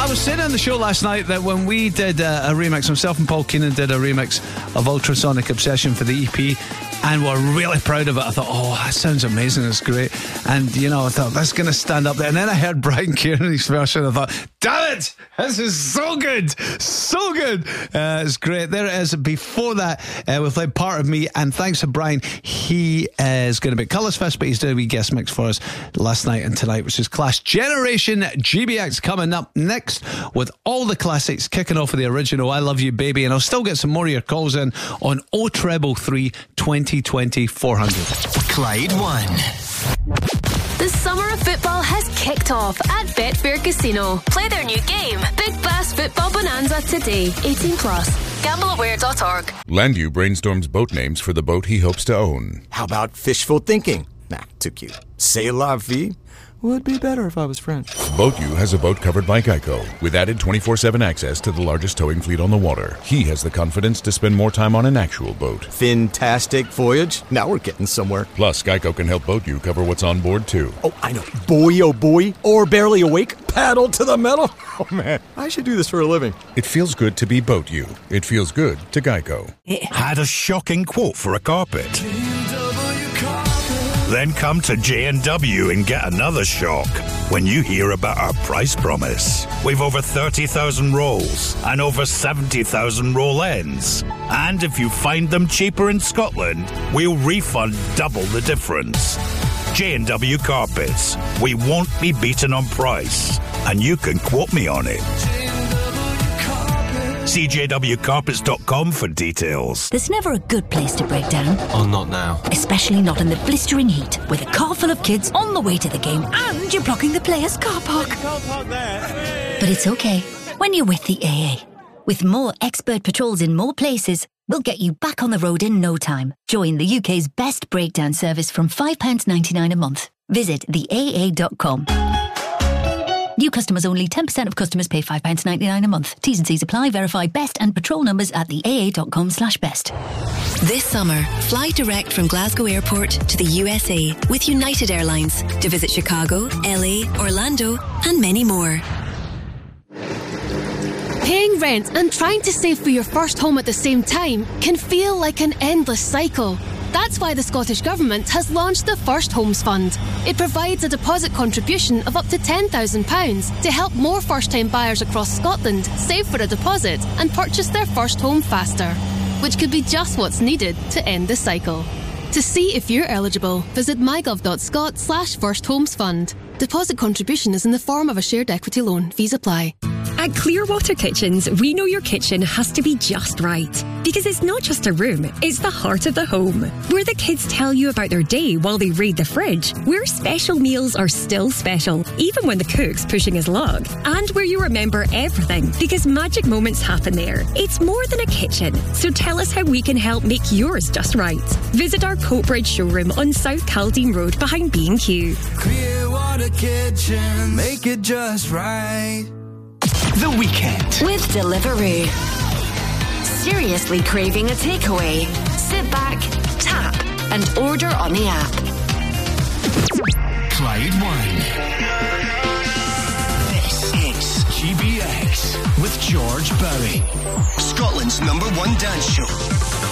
I was saying on the show last night that when we did a remix, myself and Paul Keenan did a remix of Ultrasonic Obsession for the EP, and we're really proud of it. I thought, oh, that sounds amazing, it's great. And, you know, I thought, that's going to stand up there. And then I heard Brian Kearney's version. I thought, damn it, this is so good. So good. It's great. There it is. Before that, we played Part of Me. And thanks to Brian, he is going to be at Colours Fest, but he's doing a wee guest mix for us last night and tonight, which is Clash Generation GBX coming up next with all the classics, kicking off with the original I Love You Baby. And I'll still get some more of your calls in on 0333 2020 400. Clyde One. The summer of football has kicked off at Betfair Casino. Play their new game, Big Bass Football Bonanza, today. 18 plus. GambleAware.org. Landu brainstorms boat names for the boat he hopes to own. How about fishful thinking? Nah, too cute. C'est la vie would be better if I was French. BoatU has a boat covered by Geico, with added 24/7 access to the largest towing fleet on the water. He has the confidence to spend more time on an actual boat. Fantastic voyage. Now we're getting somewhere. Plus, Geico can help BoatU cover what's on board, too. Oh, I know. Boy, oh boy. Or barely awake. Paddle to the metal. Oh, man. I should do this for a living. It feels good to be BoatU. It feels good to Geico. Had a shocking quote for a carpet? Then come to J&W and get another shock when you hear about our price promise. We've over 30,000 rolls and over 70,000 roll ends. And if you find them cheaper in Scotland, we'll refund double the difference. J&W Carpets. We won't be beaten on price, and you can quote me on it. CJWcarpets.com for details. There's never a good place to break down. Oh, not now. Especially not in the blistering heat, with a car full of kids on the way to the game and you're blocking the players' car park. But it's okay when you're with the AA. With more expert patrols in more places, we'll get you back on the road in no time. Join the UK's best breakdown service from £5.99 a month. Visit theaa.com. New customers only. 10% of customers pay £5.99 a month. T's and C's apply. Verify best and patrol numbers at theaa.com/best. This summer, fly direct from Glasgow Airport to the USA with United Airlines to visit Chicago, LA, Orlando, and many more. Paying rent and trying to save for your first home at the same time can feel like an endless cycle. That's why the Scottish Government has launched the First Homes Fund. It provides a deposit contribution of up to £10,000 to help more first-time buyers across Scotland save for a deposit and purchase their first home faster, which could be just what's needed to end the cycle. To see if you're eligible, visit mygov.scot/firsthomesfund. Deposit contribution is in the form of a shared equity loan. Fees apply. At Clearwater Kitchens, we know your kitchen has to be just right. Because it's not just a room, it's the heart of the home. Where the kids tell you about their day while they raid the fridge. Where special meals are still special, even when the cook's pushing his luck. And where you remember everything, because magic moments happen there. It's more than a kitchen, so tell us how we can help make yours just right. Visit our Coatbridge showroom on South Caldine Road behind B&Q. Clearwater Kitchen, make it just right. The Weekend with Deliveroo. Seriously craving a takeaway? Sit back, tap, and order on the app. Clyde One. This is GBX with George Bowie, Scotland's #1 dance show.